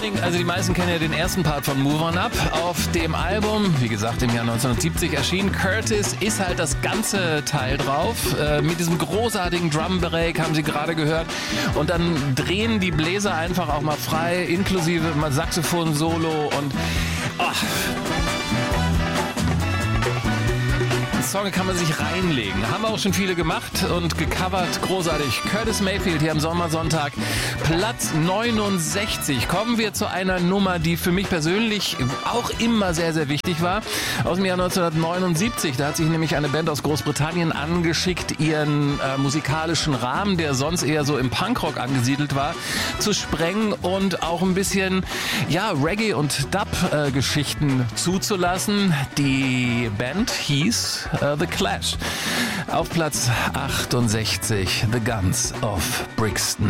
Also die meisten kennen ja den ersten Part von Move On Up. Auf dem Album, wie gesagt im Jahr 1970 erschienen, Curtis, ist halt das ganze Teil drauf. Mit diesem großartigen Drum-Break haben Sie gerade gehört. Und dann drehen die Bläser einfach auch mal frei, inklusive mal Saxophon-Solo und... Song kann man sich reinlegen. Haben auch schon viele gemacht und gecovert. Großartig. Curtis Mayfield hier am Sommersonntag. Platz 69. Kommen wir zu einer Nummer, die für mich persönlich auch immer sehr, sehr wichtig war. Aus dem Jahr 1979. Da hat sich nämlich eine Band aus Großbritannien angeschickt, ihren musikalischen Rahmen, der sonst eher so im Punkrock angesiedelt war, zu sprengen und auch ein bisschen Reggae- und Dub-Geschichten zuzulassen. Die Band hieß The Clash. Auf Platz 68, The Guns of Brixton.